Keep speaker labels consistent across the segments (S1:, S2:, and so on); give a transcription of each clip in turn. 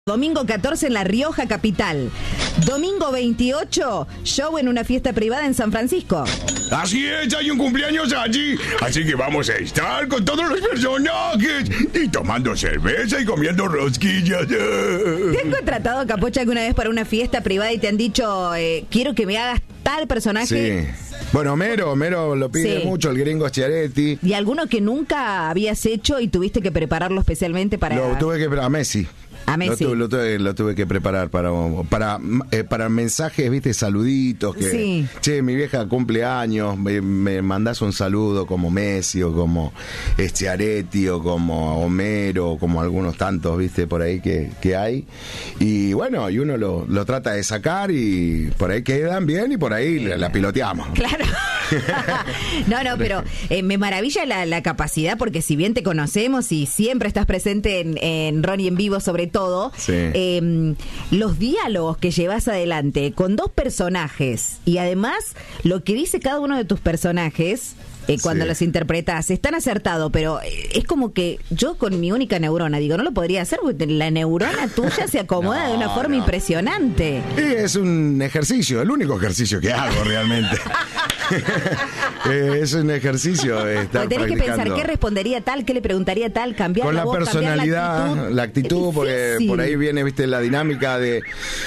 S1: Domingo 14 en La Rioja, capital. Domingo 28, show en una fiesta privada en San Francisco.
S2: Así es, hay un cumpleaños allí. Así que vamos a estar con todos los personajes y tomando cerveza y comiendo rosquillas.
S1: ¿Te han contratado, Capocha, alguna vez para una fiesta privada y te han dicho, quiero que me hagas tal personaje?
S3: Sí. Bueno, Homero lo pide mucho, el gringo Schiaretti.
S1: ¿Y alguno que nunca habías hecho y tuviste que prepararlo especialmente para...?
S3: Lo tuve que a Messi.
S1: A Messi.
S3: Lo tuve que preparar para mensajes, viste, saluditos, que
S1: sí.
S3: Che, mi vieja cumple años, me mandás un saludo como Messi o como Schiaretti o como Homero o como algunos tantos, viste, por ahí que hay. Y bueno, y uno lo trata de sacar y por ahí quedan bien y por ahí la piloteamos.
S1: Claro. No, pero me maravilla la capacidad, porque si bien te conocemos y siempre estás presente en Ronnie en Vivo sobre todo,
S3: sí.
S1: Los diálogos que llevas adelante con dos personajes y además lo que dice cada uno de tus personajes cuando los interpretas, es tan acertado, pero es como que yo con mi única neurona, digo, no lo podría hacer porque la neurona tuya se acomoda de una forma impresionante.
S3: Y es un ejercicio, el único ejercicio que hago realmente. Es un ejercicio estar
S1: tenés que
S3: practicando.
S1: pensar qué respondería tal, qué le preguntaría tal, cambiar
S3: con
S1: la voz,
S3: personalidad, la actitud, porque por ahí viene, viste, la dinámica de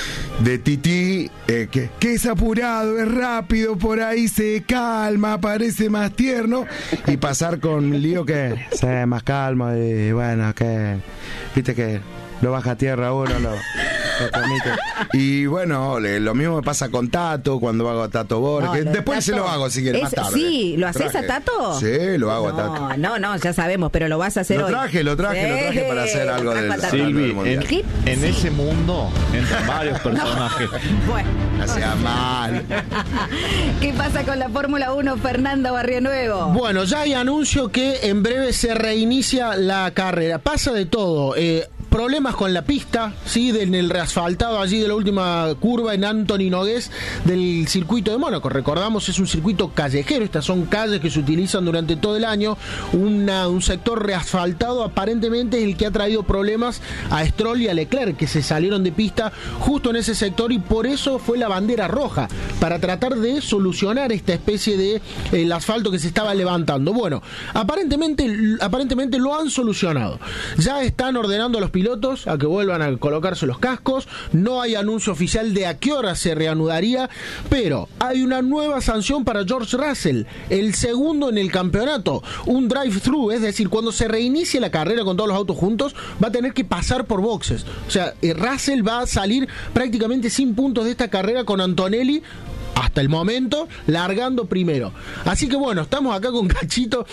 S3: Titi, que es apurado, es rápido, por ahí se calma, parece más tierno, y pasar con Lío que se más calmo y bueno, que viste que lo baja a tierra uno, lo permite. Y bueno, lo mismo me pasa con Tato cuando hago a Tato Borges. Después Tato, se lo hago si quieres más tarde.
S1: Sí, ¿lo haces a Tato?
S3: Sí, lo hago a Tato.
S1: No, ya sabemos, pero lo vas a hacer
S3: lo
S1: hoy.
S3: Lo traje para hacer algo del
S4: Silvi, en ese mundo entran varios personajes.
S1: Bueno.
S3: No sea mal.
S1: ¿Qué pasa con la Fórmula 1, Fernando Barrionuevo?
S5: Bueno, ya hay anuncio que en breve se reinicia la carrera. Pasa de todo. Problemas con la pista, ¿sí? En el reasfaltado allí de la última curva en Antoni Nogués del circuito de Mónaco. Recordamos, es un circuito callejero, estas son calles que se utilizan durante todo el año. Un sector reasfaltado aparentemente es el que ha traído problemas a Stroll y a Leclerc, que se salieron de pista justo en ese sector, y por eso fue la bandera roja, para tratar de solucionar esta especie de el asfalto que se estaba levantando. Bueno, aparentemente lo han solucionado. Ya están ordenando a los pilotos a que vuelvan a colocarse los cascos. No hay anuncio oficial de a qué hora se reanudaría, pero hay una nueva sanción para George Russell, el segundo en el campeonato, un drive-thru, es decir, cuando se reinicie la carrera con todos los autos juntos, va a tener que pasar por boxes. O sea, Russell va a salir prácticamente sin puntos de esta carrera, con Antonelli hasta el momento largando primero. Así que bueno, estamos acá con Cachito.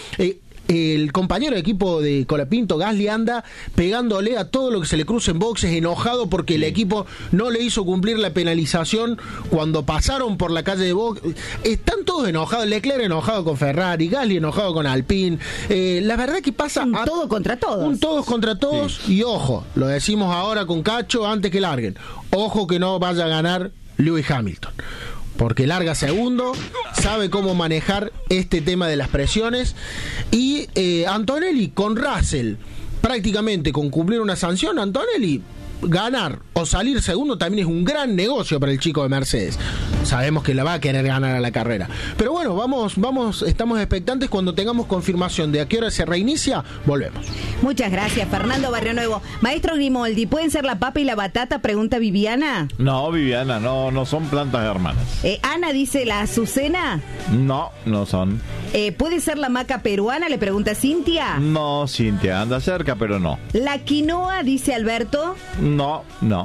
S5: El compañero de equipo de Colapinto, Gasly, anda pegándole a todo lo que se le cruce en boxes, enojado porque el equipo no le hizo cumplir la penalización cuando pasaron por la calle de boxes. Están todos enojados, Leclerc enojado con Ferrari, Gasly enojado con Alpine. La verdad que pasa
S1: un todo contra todos.
S5: Un todos contra todos, sí. Y ojo, lo decimos ahora con Cacho antes que larguen, ojo que no vaya a ganar Lewis Hamilton, porque larga segundo, sabe cómo manejar este tema de las presiones. Y Antonelli con Russell, prácticamente con cumplir una sanción, Antonelli ganar o salir segundo también es un gran negocio para el chico de Mercedes. Sabemos que la va a querer ganar a la carrera. Pero bueno, vamos, estamos expectantes. Cuando tengamos confirmación de a qué hora se reinicia, volvemos.
S1: Muchas gracias, Fernando Barrionuevo. Maestro Grimoldi, ¿pueden ser la papa y la batata? Pregunta Viviana.
S4: No, Viviana, no son plantas hermanas.
S1: Ana dice, ¿la azucena?
S4: No son.
S1: ¿Puede ser la maca peruana? Le pregunta Cintia.
S4: No, Cintia, anda cerca, pero no.
S1: ¿La quinoa? Dice Alberto.
S4: No.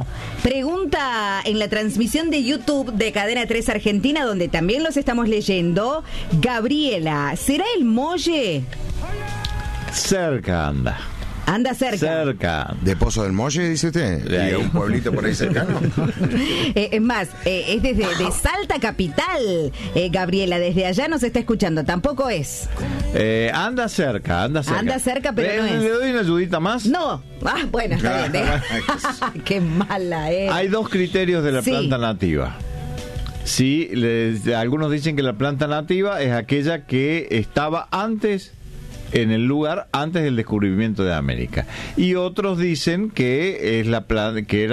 S1: Pregunta en la transmisión de YouTube de Cadena 3 Argentina, donde también los estamos leyendo, Gabriela, ¿será el Molle?
S4: Cerca anda.
S1: Anda cerca.
S3: ¿De Pozo del Molle, dice usted? ¿Y un pueblito por ahí cercano?
S1: Es más, es desde de Salta Capital, Gabriela, desde allá nos está escuchando. Tampoco es.
S4: Anda cerca. Anda cerca,
S1: pero no es.
S4: ¿Le doy una ayudita más?
S1: No. Bueno, está bien. Qué mala es.
S4: Hay dos criterios de la planta nativa. Sí, algunos dicen que la planta nativa es aquella que estaba antes en el lugar antes del descubrimiento de América. Y otros dicen que es la que era